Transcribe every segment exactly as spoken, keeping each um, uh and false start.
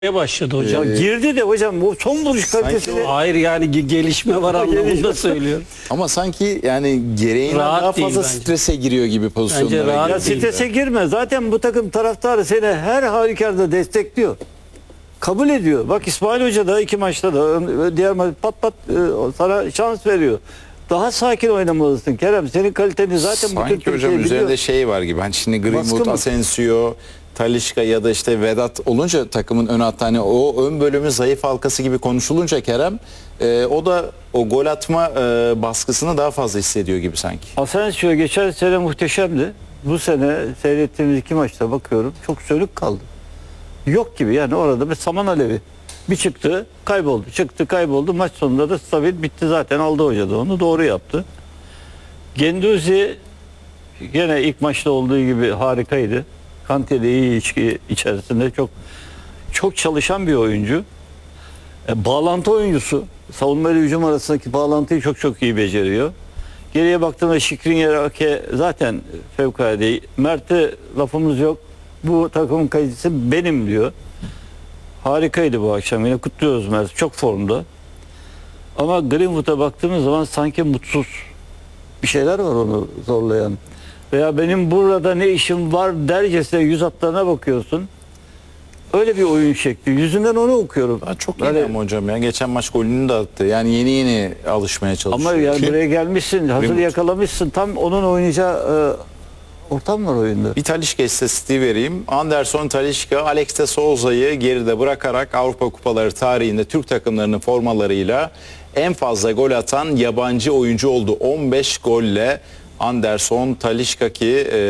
başladı hocam. Ee, Girdi de hocam bu son vuruş kalitesini... Hayır yani ge- gelişme var anlamında söylüyorum. Ama sanki yani gereğinden Rahat daha değil fazla bence. strese giriyor gibi pozisyonlara. rahat giriyor. Ya değil. strese girme. Zaten bu takım taraftarı seni her halükarda destekliyor. Kabul ediyor. Bak İsmail Hoca da iki maçta da diğer maç pat pat e, sana şans veriyor. Daha sakin oynamalısın Kerem. Senin kaliteni zaten bu Sanki Türkiye hocam biliyor. üzerinde şey var gibi. Hani şimdi Baskı Greenwood, mı? Asensio, Talisca ya da işte Vedat olunca takımın ön hattı, hani o ön bölümü zayıf halkası gibi konuşulunca Kerem e, o da o gol atma e, baskısını daha fazla hissediyor gibi sanki. Asensio geçen sene muhteşemdi. Bu sene seyrettiğimiz iki maçta bakıyorum çok sönük kaldı. Yok gibi yani orada bir saman alevi. Bir çıktı kayboldu. Çıktı kayboldu. Maç sonunda da stabil bitti zaten, aldı hoca da onu doğru yaptı. Genduzi gene ilk maçta olduğu gibi harikaydı. Kante de iyi içki içerisinde çok çok çalışan bir oyuncu. E, bağlantı oyuncusu. Savunma ile hücum arasındaki bağlantıyı çok çok iyi beceriyor. Geriye baktığımda Şikrinyar Ake zaten fevkalade. Mert'e lafımız yok. Bu takımın kalitesi benim diyor. Harikaydı bu akşam. Yine kutluyoruz Mert. Çok formda. Ama Greenwood'a baktığımız zaman sanki mutsuz. Bir şeyler var onu zorlayan. Veya benim burada ne işim var dercesine yüz hatlarına bakıyorsun. Öyle bir oyun şekli. Yüzünden onu okuyorum. Ha, çok iyi Yani- ama hocam ya. Geçen maç golünü de attı. Yani yeni yeni alışmaya çalışıyor. Ama yani buraya gelmişsin, hazır Greenwood. yakalamışsın. Tam onun oynayacağı e, ortam var oyunda. Bir Talisca istatistiği vereyim. Anderson, Talisca, Alex de Souza'yı geride bırakarak Avrupa Kupaları tarihinde Türk takımlarının formalarıyla en fazla gol atan yabancı oyuncu oldu. on beş golle Anderson, Talisca ki e,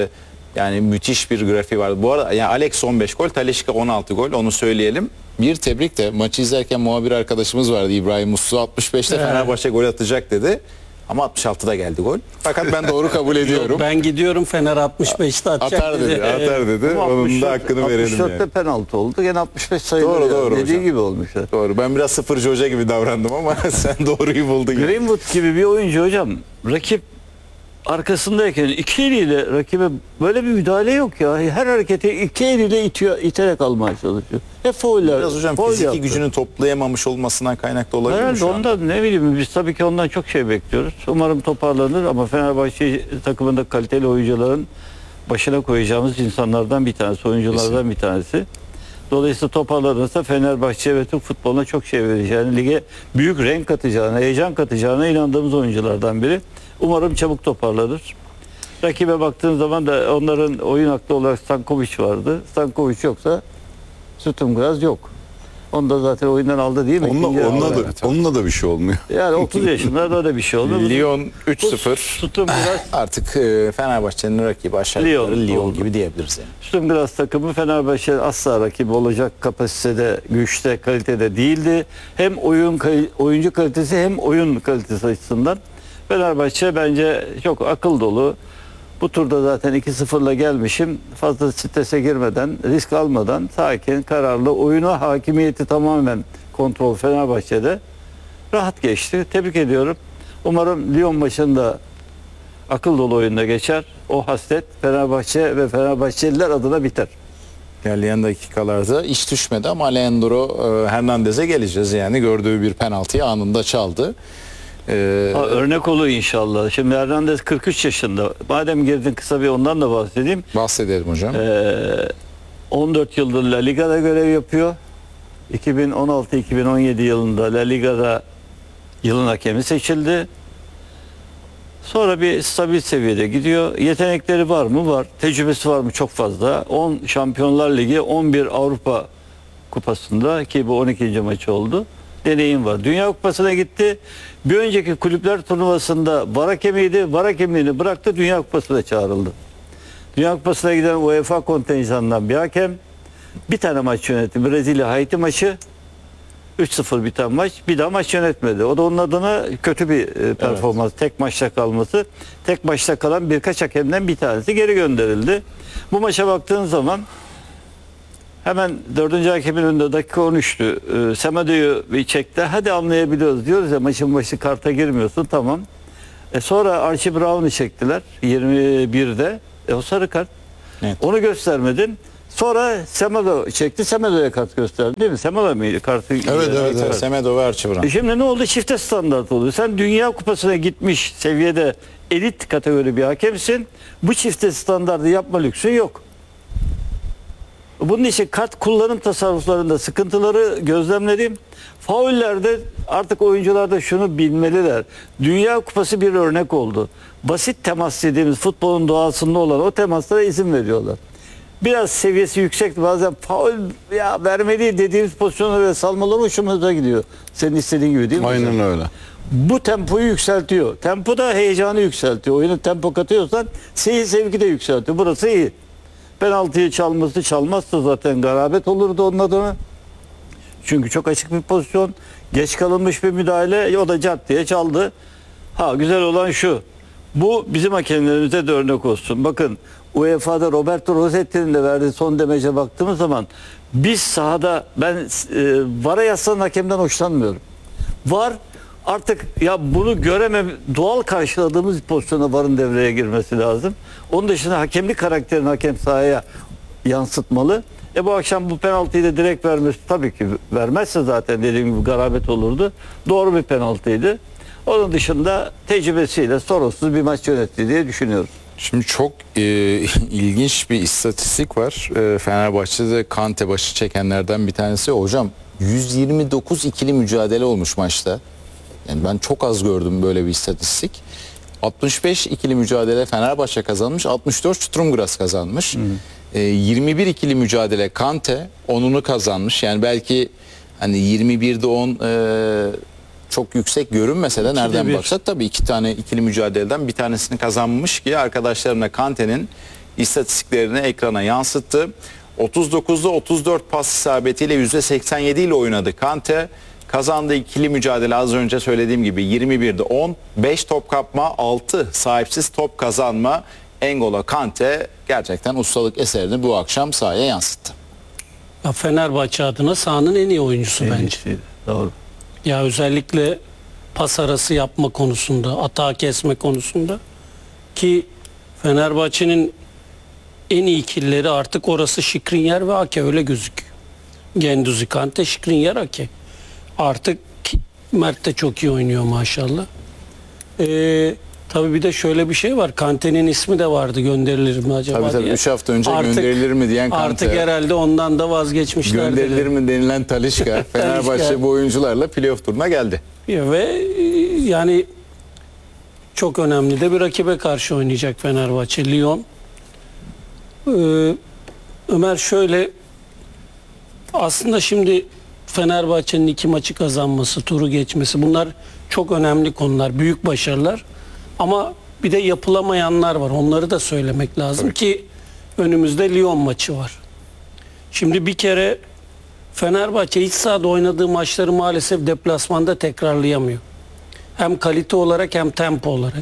yani müthiş bir grafiği var. Bu arada yani Alex on beş gol, Talisca on altı gol, onu söyleyelim. Bir tebrik de maçı izlerken muhabir arkadaşımız vardı, İbrahim Uslu, altmış beşte Fenerbahçe gol atacak dedi. Ama altmış altıda geldi gol. Fakat ben doğru kabul ediyorum. Ben gidiyorum Fener altmış beşte atacak Atar dedi, Evet. atar dedi. Ama Onun da altmış dört hakkını verelim altmış dörtte yani. penaltı oldu. Gene altmış beş sayılır. Doğru, ya. doğru Dediği hocam. gibi olmuş. ya. Doğru. Ben biraz sıfırcı hoca gibi davrandım ama sen doğruyu buldun. Greenwood gibi bir oyuncu hocam. Rakip arkasındayken iki eliyle rakibe böyle bir müdahale yok ya. Her hareketi iki eliyle itiyor, iterek almaya çalışıyor. Hep fauller. Biraz hocam faul fiziki yaptı. gücünü toplayamamış olmasından kaynaklı olabilir mi Herhalde şu an? ondan ne bileyim biz tabii ki ondan çok şey bekliyoruz. Umarım toparlanır ama Fenerbahçe takımında kaliteli oyuncuların başına koyacağımız insanlardan bir tanesi, oyunculardan Kesin. bir tanesi. Dolayısıyla toparlanırsa Fenerbahçe ve Türk futboluna çok şey vereceğini, lige büyük renk katacağına, heyecan katacağına inandığımız oyunculardan biri. Umarım çabuk toparlanır. Rakibe baktığın zaman da onların oyun aklı olarak Stankovic vardı. Stankovic yoksa Sütungraz yok. Onu da zaten oyundan aldı değil mi? Onunla, İkinci onunla, yarıda. da, onunla da bir şey olmuyor. Yani otuz yaşında da öyle bir şey oldu. Lyon üç sıfır. Sütungraz, Artık e, Fenerbahçe'nin rakibi aşağı yukarı Lyon Lyon, oldu. gibi diyebiliriz yani. Sütungraz takımı Fenerbahçe asla rakibi olacak kapasitede, güçte, kalitede değildi. Hem oyun kal- oyuncu kalitesi hem oyun kalitesi açısından Fenerbahçe bence çok akıl dolu. Bu turda zaten iki sıfırla gelmişim. Fazla strese girmeden, risk almadan sakin, kararlı, oyuna hakimiyeti tamamen kontrol Fenerbahçe'de rahat geçti. Tebrik ediyorum. Umarım Lyon maçında akıl dolu oyunda geçer. O hasret Fenerbahçe ve Fenerbahçeliler adına biter. İlerleyen dakikalarda iş düşmedi ama Alejandro e, Hernandez'e geleceğiz yani. Gördüğü bir penaltıyı anında çaldı. E, Ha, örnek olur inşallah. Şimdi Hernandez kırk üç yaşında. Madem girdin kısa bir ondan da bahsedeyim. bahsedelim hocam. Ee, on dört yıldır La Liga'da görev yapıyor. iki bin on altı iki bin on yedi yılında La Liga'da yılın hakemi seçildi. Sonra bir stabil seviyede gidiyor. Yetenekleri var mı? Var. Tecrübesi var mı? Çok fazla. on Şampiyonlar Ligi, on bir Avrupa Kupası'nda ki bu on ikinci maçı oldu. Deneyim var. Dünya Kupası'na gitti. Bir önceki kulüpler turnuvasında var hakemiydi. Var hakemliğini bıraktı. Dünya Kupası'na çağrıldı. Dünya Kupası'na giden UEFA kontenjanından bir hakem. Bir tane maç yönetti. Brezilya Haiti maçı. üç sıfır biten maç. Bir daha maç yönetmedi. O da onun adına kötü bir e, performans. Tek maçta kalması. Tek maçta kalan birkaç hakemden bir tanesi geri gönderildi. Bu maça baktığın zaman hemen dördüncü hakemin önünde dakika on üçtü. E, Semedo'yu bir çekti. Hadi anlayabiliyoruz diyoruz ya, maçın başı karta girmiyorsun, tamam. E sonra Archie Brown'u çektiler yirmi birde. E o sarı kart. Evet. Onu göstermedin. Sonra Semedo çekti. Semedo'ya kart gösterdi değil mi? Semedo mıydı kartı? Evet, evet, evet. Semedo ve Archibald. E şimdi ne oldu? Çifte standart oluyor. Sen Dünya Kupası'na gitmiş seviyede elit kategori bir hakemsin. Bu çifte standartı yapma lüksün yok. Bunun için kart kullanım tasarruflarında sıkıntıları gözlemledim. Faullerde artık oyuncular da şunu bilmeliler. Dünya Kupası bir örnek oldu. Basit temas dediğimiz futbolun doğasında olan o temaslara izin veriyorlar. Biraz seviyesi yüksek, bazen faul ya vermeli dediğimiz pozisyonlara ve salmalar hoşumuza gidiyor. Senin istediğin gibi değil mi? Aynen hocam? öyle. Bu tempoyu yükseltiyor. Tempo da heyecanı yükseltiyor. Oyuna tempo katıyorsan seyir zevki de yükseltiyor. Burası iyi. Penaltıyı çalması çalmazsa zaten garabet olurdu onun adına. Çünkü çok açık bir pozisyon. Geç kalınmış bir müdahale. O da cart diye çaldı. Ha güzel olan şu. Bu bizim hakemlerimize de örnek olsun. Bakın U E F A'da Roberto Rossetti'nin de verdiği son demece baktığımız zaman biz sahada ben e, VAR'a yazılan hakemden hoşlanmıyorum. VAR artık ya bunu göremem doğal karşıladığımız bir pozisyona VAR'ın devreye girmesi lazım. Onun dışında hakemlik karakterini hakem sahaya yansıtmalı. E bu akşam bu penaltıyı da direkt vermesi tabii ki vermezse zaten dediğim gibi garabet olurdu. Doğru bir penaltıydı. Onun dışında tecrübesiyle sorunsuz bir maç yönetti diye düşünüyorum. Şimdi çok e, ilginç bir istatistik var. E, Fenerbahçe'de Kante başı çekenlerden bir tanesi. Hocam yüz yirmi dokuz ikili mücadele olmuş maçta. Yani ben çok az gördüm böyle bir istatistik. altmış beş ikili mücadele Fenerbahçe kazanmış, altmış dört Sturmgras kazanmış. E, yirmi bir ikili mücadele Kante onunu kazanmış. Yani belki hani yirmi birde on e, çok yüksek görünmese de nereden bir. baksak tabii iki tane ikili mücadeleden bir tanesini kazanmış ki arkadaşlarımla Kante'nin istatistiklerini ekrana yansıttı. otuz dokuzda otuz dört pas isabetiyle yüzde seksen yedi ile oynadı Kante. Kazandığı ikili mücadele az önce söylediğim gibi yirmi birde on, beş top kapma, altı sahipsiz top kazanma. N'Golo Kante gerçekten ustalık eserini bu akşam sahaya yansıttı. Ya Fenerbahçe adına sahanın en iyi oyuncusu bence. Bence. Doğru. Ya özellikle pas arası yapma konusunda, atağı kesme konusunda ki Fenerbahçe'nin en iyi ikilileri artık orası Skriniar ve Ake öyle gözüküyor. Guendouzi, Kante, Skriniar, Ake. Artık Mert de çok iyi oynuyor maşallah. Ee, tabii bir de şöyle bir şey var. Kante'nin ismi de vardı, gönderilir mi acaba Tabii tabii diye. üç hafta önce Artık- gönderilir mi diyen Kante. Artık herhalde ondan da vazgeçmişler. Gönderilir mi denilen Talisca Fenerbahçe bu oyuncularla playoff turuna geldi. Ve e, yani çok önemli de bir rakibe karşı oynayacak Fenerbahçe. Lyon. Ee, Ömer şöyle, aslında şimdi Fenerbahçe'nin iki maçı kazanması, turu geçmesi, bunlar çok önemli konular, büyük başarılar. Ama bir de yapılamayanlar var. Onları da söylemek lazım ki önümüzde Lyon maçı var. Şimdi bir kere Fenerbahçe iç sahada oynadığı maçları maalesef deplasmanda tekrarlayamıyor. Hem kalite olarak hem tempo olarak.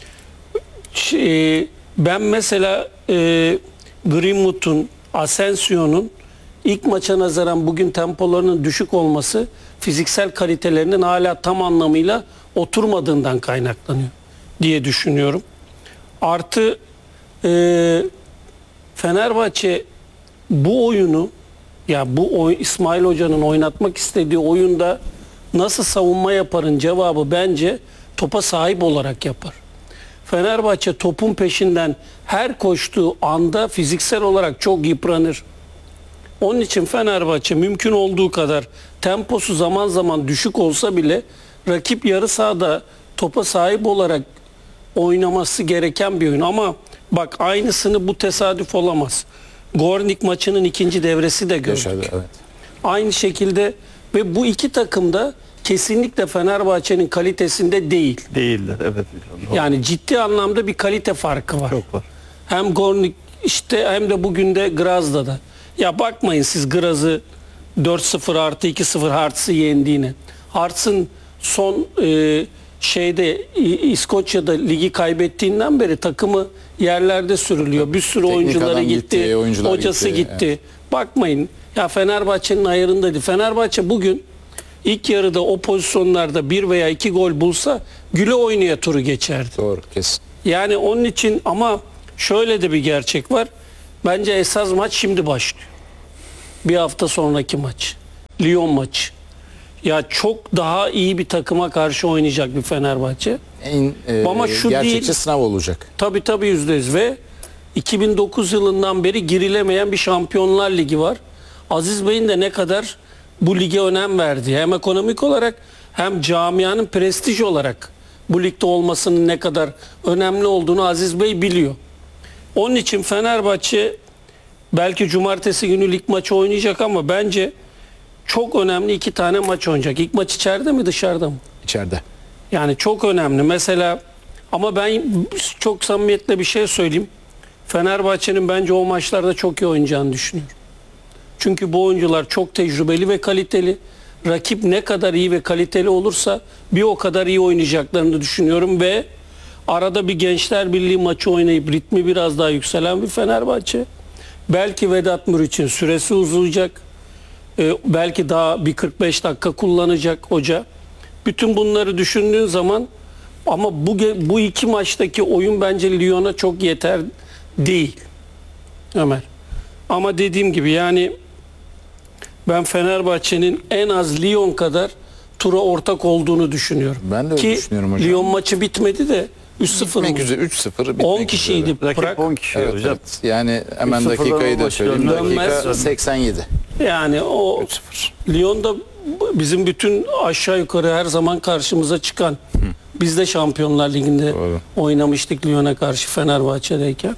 Şey, ben mesela e, Greenwood'un, Asensio'nun ilk maça nazaran bugün tempolarının düşük olması fiziksel kalitelerinin hala tam anlamıyla oturmadığından kaynaklanıyor diye düşünüyorum. Artı e, Fenerbahçe bu oyunu, ya bu oy, İsmail Hoca'nın oynatmak istediği oyunda nasıl savunma yaparın cevabı bence topa sahip olarak yapar. Fenerbahçe topun peşinden her koştuğu anda fiziksel olarak çok yıpranır. Onun için Fenerbahçe mümkün olduğu kadar temposu zaman zaman düşük olsa bile rakip yarı sahada topa sahip olarak oynaması gereken bir oyun. Ama bak aynısını bu tesadüf olamaz. Gornik maçının ikinci devresi de gördük. Yaşadı, evet. Aynı şekilde ve bu iki takım da kesinlikle Fenerbahçe'nin kalitesinde değil. Değiller evet. hocam. Yani ciddi anlamda bir kalite farkı var. Çok var. Hem Gornik işte hem de bugün de Graz'da da. Ya bakmayın siz Graz'ı dört sıfır artı iki sıfır Hearts'ı yendiğine. Hearts'ın son e, şeyde İ- İskoçya'da ligi kaybettiğinden beri takımı yerlerde sürülüyor. Bir sürü Teknik oyuncuları adam gitti, gitti, oyuncular hocası gitti, gitti. evet. Bakmayın ya Fenerbahçe'nin ayarındaydı. Fenerbahçe bugün ilk yarıda o pozisyonlarda bir veya iki gol bulsa güle oynaya turu geçerdi. Doğru kesin. Yani onun için ama şöyle de bir gerçek var. Bence esas maç şimdi başlıyor. Bir hafta sonraki maç. Lyon maçı. Ya çok daha iyi bir takıma karşı oynayacak bir Fenerbahçe. En e, Ama şu gerçekçi değil. sınav olacak. Tabii tabii yüzde yüz ve iki bin dokuz yılından beri girilemeyen bir Şampiyonlar Ligi var. Aziz Bey'in de ne kadar bu lige önem verdiği, hem ekonomik olarak hem camianın prestij olarak bu ligde olmasının ne kadar önemli olduğunu Aziz Bey biliyor. Onun için Fenerbahçe belki cumartesi günü lig maçı oynayacak ama bence çok önemli iki tane maç oynayacak. İlk maç içeride mi dışarıda mı? İçeride. Yani çok önemli. Mesela ama ben çok samimiyetle bir şey söyleyeyim. Fenerbahçe'nin bence o maçlarda çok iyi oynayacağını düşünüyorum. Çünkü bu oyuncular çok tecrübeli ve kaliteli. Rakip ne kadar iyi ve kaliteli olursa bir o kadar iyi oynayacaklarını düşünüyorum ve arada bir Gençler Birliği maçı oynayıp ritmi biraz daha yükselen bir Fenerbahçe. Belki Vedat Muriç'in süresi uzayacak. Ee, belki daha bir kırk beş dakika kullanacak hoca. Bütün bunları düşündüğün zaman ama bu bu iki maçtaki oyun bence Lyon'a çok yeter değil Ömer. Ama dediğim gibi yani ben Fenerbahçe'nin en az Lyon kadar tura ortak olduğunu düşünüyorum. Ben de öyle Ki düşünüyorum hocam. Lyon maçı bitmedi de üç sıfır Bitmek oldu. üzere üç sıfır bitmek on kişiydi. üzere. Rakip Prag. on kişi Evet, hocam. evet. Yani hemen üç sıfırdan dakikayı da maç söyleyeyim. dönmez. Dakika seksen yedi. Yani o üç sıfır. Lyon'da bizim bütün aşağı yukarı her zaman karşımıza çıkan. Biz de Şampiyonlar Ligi'nde Doğru. oynamıştık Lyon'a karşı Fenerbahçe'deyken.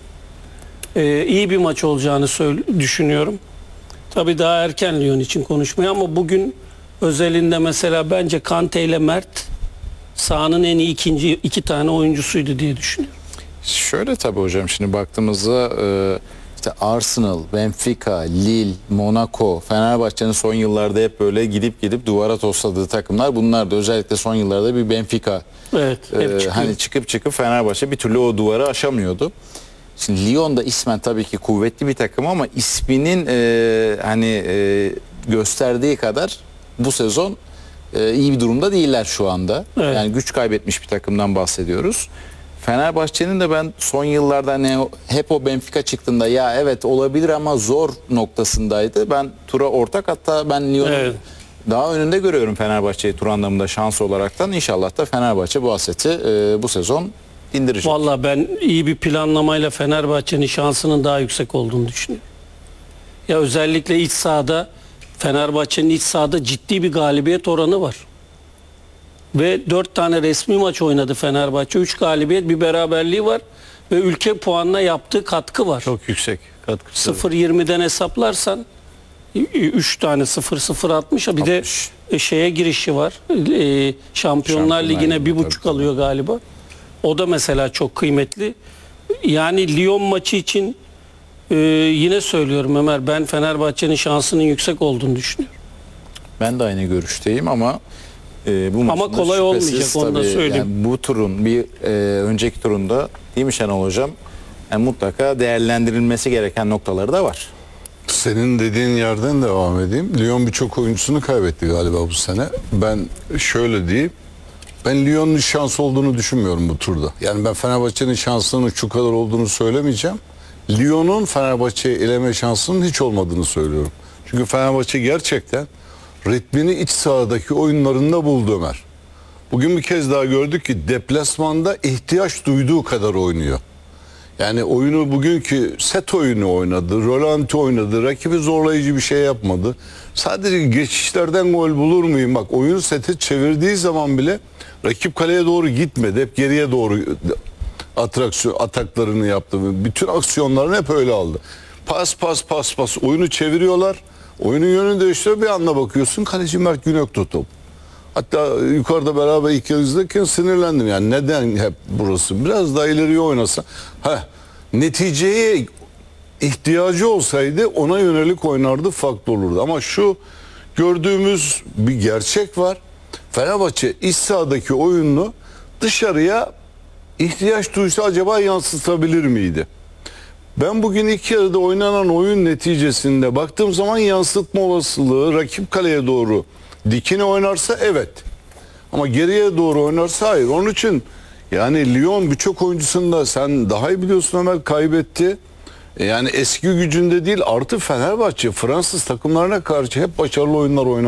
Ee, iyi bir maç olacağını söyle, düşünüyorum. Tabii daha erken Lyon için konuşmaya ama bugün özelinde mesela bence Kante ile Mert sahanın en iyi ikinci iki tane oyuncusuydu diye düşünüyorum. Şöyle tabii hocam şimdi baktığımızda e, işte Arsenal, Benfica, Lille, Monaco, Fenerbahçe'nin son yıllarda hep böyle gidip gidip duvara tosladığı takımlar. Bunlar da özellikle son yıllarda bir Benfica Evet, hep e, çıkıyor. hani çıkıp çıkıp Fenerbahçe bir türlü o duvarı aşamıyordu. Şimdi Lyon da ismen tabii ki kuvvetli bir takım ama isminin e, hani e, gösterdiği kadar bu sezon e, iyi bir durumda değiller şu anda. Evet. Yani güç kaybetmiş bir takımdan bahsediyoruz. Fenerbahçe'nin de ben son yıllarda ne hep o Benfica çıktığında ya evet olabilir ama zor noktasındaydı. Ben tura ortak hatta ben Lyon'un Evet. daha önünde görüyorum Fenerbahçe'yi tur anlamında şans olaraktan. İnşallah da Fenerbahçe bu haseti e, bu sezon indirecek. Vallahi ben iyi bir planlamayla Fenerbahçe'nin şansının daha yüksek olduğunu düşünüyorum. Ya özellikle iç sahada Fenerbahçe'nin iç sahada ciddi bir galibiyet oranı var. Ve dört tane resmi maç oynadı Fenerbahçe. üç galibiyet, bir beraberliği var ve ülke puanına yaptığı katkı var. Çok yüksek katkısı. sıfır yirmiden hesaplarsan üç tane sıfır sıfır altmış. Bir de altmış. e, şeye girişi var. E, Şampiyonlar Şampiyonlar Ligi'ne Ligi, bir tabii, buçuk tabii. alıyor galiba. O da mesela çok kıymetli. Yani Lyon maçı için e, yine söylüyorum Ömer, ben Fenerbahçe'nin şansının yüksek olduğunu düşünüyorum. Ben de aynı görüşteyim ama e, bu maçın da kolay şüphesiz olmayacak, onu da tabii söyleyeyim. yani bu turun bir e, önceki turunda değil mi Şenol Hocam? Yani mutlaka değerlendirilmesi gereken noktaları da var. Senin dediğin yerden devam edeyim. Lyon birçok oyuncusunu kaybetti galiba bu sene. Ben şöyle diyeyim. Ben Lyon'un şans olduğunu düşünmüyorum bu turda. Yani ben Fenerbahçe'nin şansının şu kadar olduğunu söylemeyeceğim. Lyon'un Fenerbahçe'yi eleme şansının hiç olmadığını söylüyorum. Çünkü Fenerbahçe gerçekten ritmini iç sahadaki oyunlarında buldu Ömer. Bugün bir kez daha gördük ki deplasmanda ihtiyaç duyduğu kadar oynuyor. Yani oyunu bugünkü set oyunu oynadı, rolanti oynadı, rakibi zorlayıcı bir şey yapmadı. Sadece geçişlerden gol bulur muyum? Bak oyun seti çevirdiği zaman bile rakip kaleye doğru gitmedi. Hep geriye doğru atraksiyon ataklarını yaptı. Bütün aksiyonlarını hep öyle aldı. Pas pas pas pas oyunu çeviriyorlar. Oyunun yönünü değiştiriyor, bir anda bakıyorsun kaleci Mert Günok'ta top. Hatta yukarıda beraber ilk yarı izlerken sinirlendim. Yani neden hep burası? Biraz daha ileriye oynasa. Heh, neticeye ihtiyacı olsaydı ona yönelik oynardı, farklı olurdu. Ama şu gördüğümüz bir gerçek var. Fenerbahçe iç sahadaki oyununu dışarıya ihtiyaç duysa acaba yansıtabilir miydi? Ben bugün ilk yarıda oynanan oyun neticesinde baktığım zaman yansıtma olasılığı rakip kaleye doğru dikine oynarsa evet. Ama geriye doğru oynarsa hayır. Onun için yani Lyon birçok oyuncusunda sen daha iyi biliyorsun Ömer kaybetti. Yani eski gücünde değil, artı Fenerbahçe Fransız takımlarına karşı hep başarılı oyunlar oynadı.